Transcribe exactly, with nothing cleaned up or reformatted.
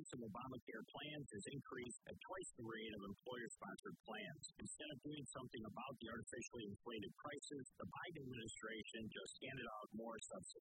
use of Obamacare plans has increased at twice the rate of employer-sponsored plans. Instead of doing something about the artificially inflated prices, the Biden administration just handed out more subsidies.